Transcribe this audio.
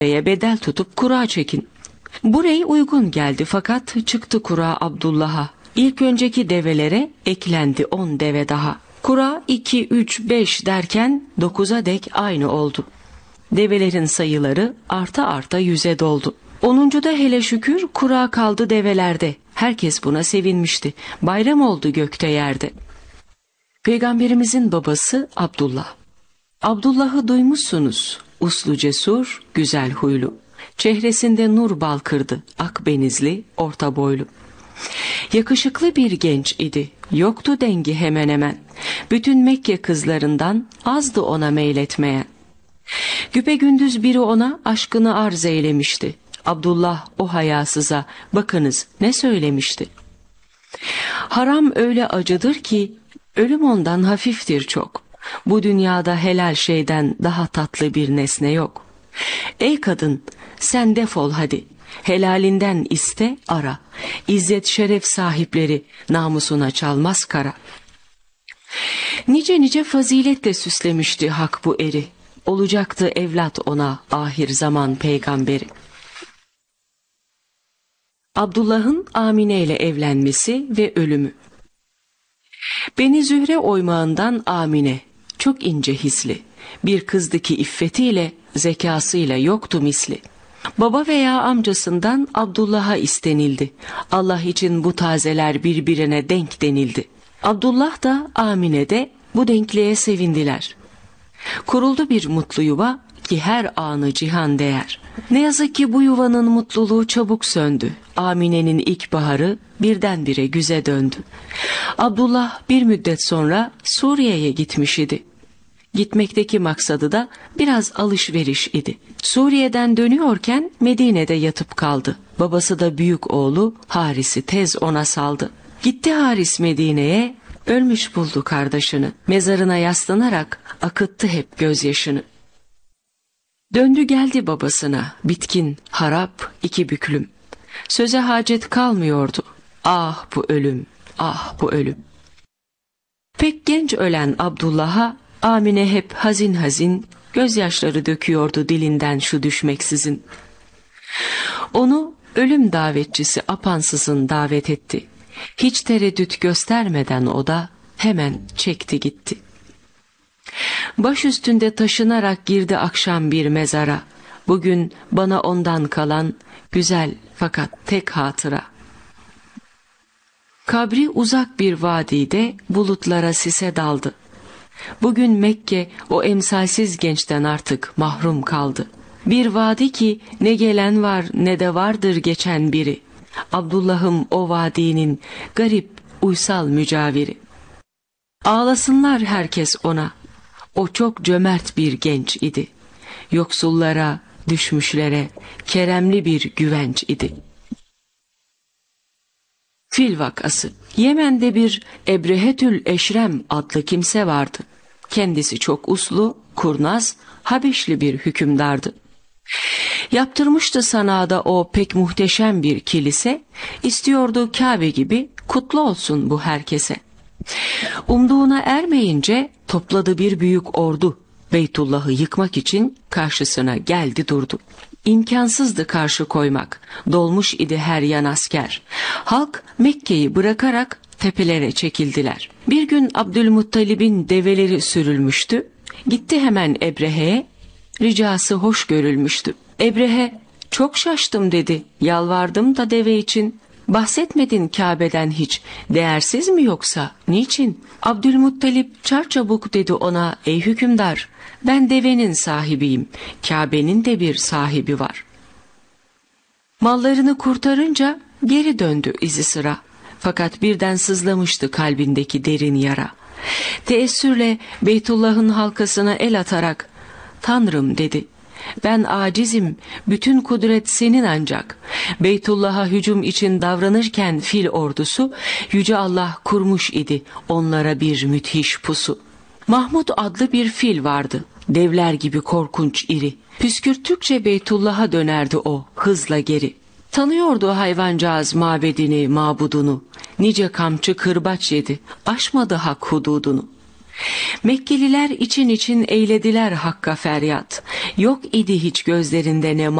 bedel tutup kura çekin. Bu rey uygun geldi fakat çıktı kura Abdullah'a. İlk önceki develere eklendi 10 deve daha. Kura 2, 3, 5 derken 9'a dek aynı oldu. Develerin sayıları arta arta 100'e doldu. 10'uncuda hele şükür kura kaldı develerde. Herkes buna sevinmişti. Bayram oldu gökte yerde. Peygamberimizin babası Abdullah. Abdullah'ı duymuşsunuz. Uslu cesur, güzel huylu. Çehresinde nur balkırdı, akbenizli, orta boylu. Yakışıklı bir genç idi, yoktu dengi hemen hemen. Bütün Mekke kızlarından azdı ona meyletmeyen. Güpegündüz biri ona aşkını arz eylemişti. Abdullah o hayasıza bakınız ne söylemişti. Haram öyle acıdır ki ölüm ondan hafiftir çok. Bu dünyada helal şeyden daha tatlı bir nesne yok. Ey kadın sen defol hadi. Helalinden iste ara. İzzet şeref sahipleri namusuna çalmaz kara. Nice nice faziletle süslemişti hak bu eri. Olacaktı evlat ona ahir zaman peygamberi. Abdullah'ın Amine ile evlenmesi ve ölümü. Beni Zühre oymağından Amine, çok ince hisli, bir kızdı ki iffetiyle, zekasıyla yoktu misli. Baba veya amcasından Abdullah'a istenildi. Allah için bu tazeler birbirine denk denildi. Abdullah da Amine de bu denkliğe sevindiler. Kuruldu bir mutlu yuva ki her anı cihan değer. Ne yazık ki bu yuvanın mutluluğu çabuk söndü. Amine'nin ilkbaharı birdenbire güze döndü. Abdullah bir müddet sonra Suriye'ye gitmiş idi. Gitmekteki maksadı da biraz alışveriş idi. Suriye'den dönüyorken Medine'de yatıp kaldı. Babası da büyük oğlu Haris'i tez ona saldı. Gitti Haris Medine'ye, ölmüş buldu kardeşini. Mezarına yaslanarak akıttı hep gözyaşını. Döndü geldi babasına, bitkin, harap, iki büklüm. Söze hacet kalmıyordu. Ah bu ölüm, ah bu ölüm. Pek genç ölen Abdullah'a Amine hep hazin hazin gözyaşları döküyordu dilinden şu düşmeksizin. Onu ölüm davetçisi apansızın davet etti. Hiç tereddüt göstermeden o da hemen çekti gitti. Baş üstünde taşınarak girdi akşam bir mezara. Bugün bana ondan kalan güzel fakat tek hatıra. Kabri uzak bir vadide bulutlara sise daldı. Bugün Mekke o emsalsiz gençten artık mahrum kaldı. Bir vadi ki ne gelen var ne de vardır geçen biri. Abdullah'ım o vadinin garip uysal mücaviri. Ağlasınlar herkes ona. O çok cömert bir genç idi. Yoksullara, düşmüşlere keremli bir güvenç idi. Fil vakası. Yemen'de bir Ebrehetül Eşrem adlı kimse vardı. Kendisi çok uslu, kurnaz, Habeşli bir hükümdardı. Yaptırmıştı sanada o pek muhteşem bir kilise, istiyordu Kabe gibi kutlu olsun bu herkese. Umduğuna ermeyince topladı bir büyük ordu. Beytullah'ı yıkmak için karşısına geldi durdu. İmkansızdı karşı koymak. Dolmuş idi her yan asker. Halk Mekke'yi bırakarak tepelere çekildiler. Bir gün Abdülmuttalib'in develeri sürülmüştü. Gitti hemen Ebrehe'ye. Ricası hoş görülmüştü. Ebrehe, çok şaştım dedi. Yalvardım da deve için. Bahsetmedin Kabe'den hiç. Değersiz mi yoksa? Niçin? Abdülmuttalip çarçabuk dedi ona, ey hükümdar, ben devenin sahibiyim. Kabe'nin de bir sahibi var. Mallarını kurtarınca geri döndü izi sıra. Fakat birden sızlamıştı kalbindeki derin yara. Teessürle Beytullah'ın halkasına el atarak, Tanrım dedi, ben acizim, bütün kudret senin ancak. Beytullah'a hücum için davranırken fil ordusu, Yüce Allah kurmuş idi onlara bir müthiş pusu. Mahmud adlı bir fil vardı, devler gibi korkunç iri. Püskürttükçe Beytullah'a dönerdi o hızla geri. Tanıyordu hayvancağız mabedini, mabudunu. Nice kamçı kırbaç yedi, aşmadı hak hududunu. Mekkeliler için için eylediler Hakk'a feryat. Yok idi hiç gözlerinde ne